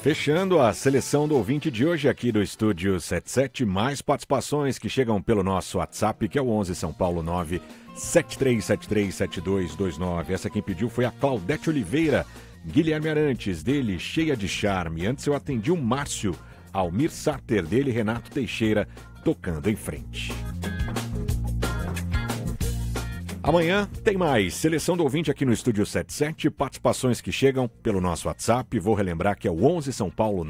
Fechando a seleção do ouvinte de hoje aqui do Estúdio 77, mais participações que chegam pelo nosso WhatsApp, que é o 11 São Paulo 973737229. Essa quem pediu foi a Claudete Oliveira. Guilherme Arantes, dele, Cheia de Charme. Antes eu atendi o Márcio. Almir Sarter, dele, Renato Teixeira, Tocando em Frente. Amanhã tem mais seleção do ouvinte aqui no Estúdio 77, participações que chegam pelo nosso WhatsApp. Vou relembrar que é o 11 São Paulo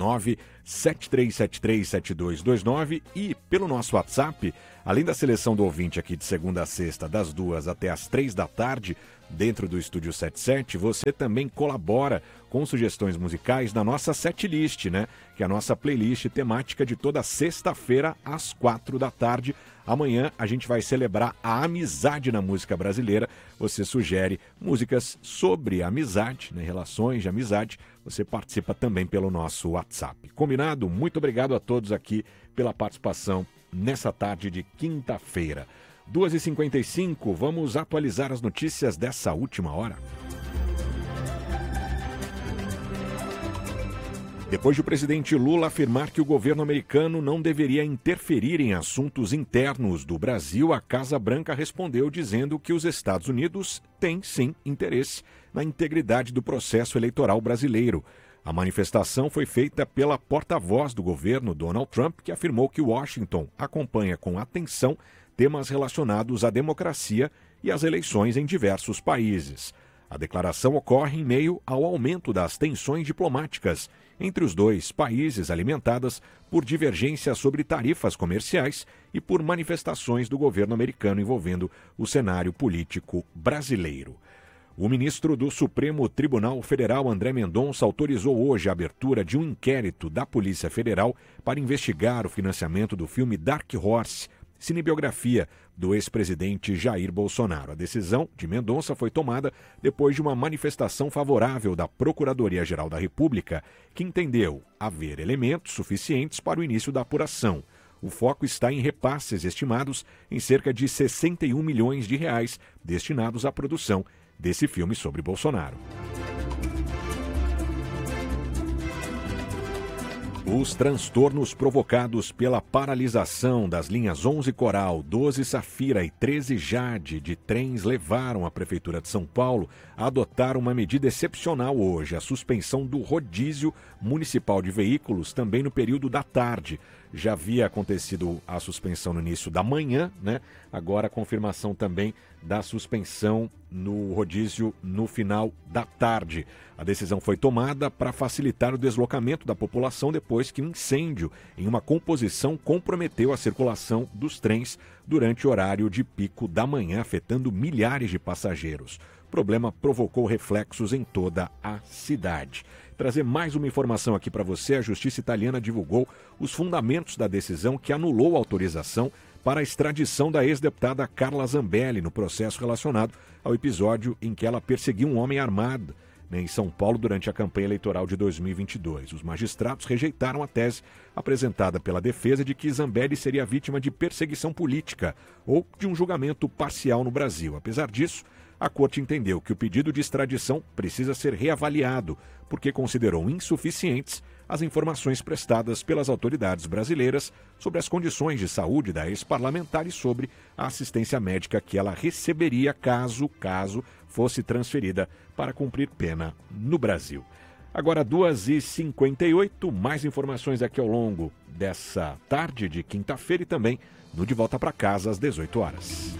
973737229 e pelo nosso WhatsApp, além da seleção do ouvinte aqui de segunda a sexta, das 2 até as 3 da tarde, dentro do Estúdio 77, você também colabora com sugestões musicais na nossa setlist, né? Que é a nossa playlist temática de toda sexta-feira às 4 da tarde. Amanhã a gente vai celebrar a amizade na música brasileira. Você sugere músicas sobre amizade, né? Relações de amizade. Você participa também pelo nosso WhatsApp. Combinado? Muito obrigado a todos aqui pela participação nessa tarde de quinta-feira. 2h55, vamos atualizar as notícias dessa última hora. Depois de o presidente Lula afirmar que o governo americano não deveria interferir em assuntos internos do Brasil, a Casa Branca respondeu dizendo que os Estados Unidos têm, sim, interesse na integridade do processo eleitoral brasileiro. A manifestação foi feita pela porta-voz do governo, Donald Trump, que afirmou que Washington acompanha com atenção temas relacionados à democracia e às eleições em diversos países. A declaração ocorre em meio ao aumento das tensões diplomáticas entre os dois países, alimentadas por divergências sobre tarifas comerciais e por manifestações do governo americano envolvendo o cenário político brasileiro. O ministro do Supremo Tribunal Federal, André Mendonça, autorizou hoje a abertura de um inquérito da Polícia Federal para investigar o financiamento do filme Dark Horse, cinebiografia do ex-presidente Jair Bolsonaro. A decisão de Mendonça foi tomada depois de uma manifestação favorável da Procuradoria-Geral da República, que entendeu haver elementos suficientes para o início da apuração. O foco está em repasses estimados em cerca de 61 milhões de reais destinados à produção desse filme sobre Bolsonaro. Os transtornos provocados pela paralisação das linhas 11 Coral, 12 Safira e 13 Jade de trens levaram a Prefeitura de São Paulo a adotar uma medida excepcional hoje, a suspensão do rodízio municipal de veículos também no período da tarde. Já havia acontecido a suspensão no início da manhã, né? Agora a confirmação também da suspensão no rodízio no final da tarde. A decisão foi tomada para facilitar o deslocamento da população depois que um incêndio em uma composição comprometeu a circulação dos trens durante o horário de pico da manhã, afetando milhares de passageiros. O problema provocou reflexos em toda a cidade. Trazer mais uma informação aqui para você, a Justiça Italiana divulgou os fundamentos da decisão que anulou a autorização para a extradição da ex-deputada Carla Zambelli no processo relacionado ao episódio em que ela perseguiu um homem armado em São Paulo durante a campanha eleitoral de 2022. Os magistrados rejeitaram a tese apresentada pela defesa de que Zambelli seria vítima de perseguição política ou de um julgamento parcial no Brasil. Apesar disso, a Corte entendeu que o pedido de extradição precisa ser reavaliado, porque considerou insuficientes as informações prestadas pelas autoridades brasileiras sobre as condições de saúde da ex-parlamentar e sobre a assistência médica que ela receberia caso fosse transferida para cumprir pena no Brasil. Agora 2h58, mais informações aqui ao longo dessa tarde de quinta-feira e também no De Volta para Casa às 18 horas.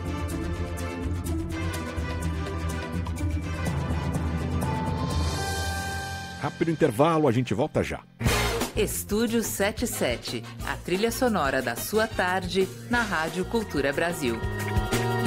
Rápido intervalo, a gente volta já. Estúdio 77, a trilha sonora da sua tarde na Rádio Cultura Brasil.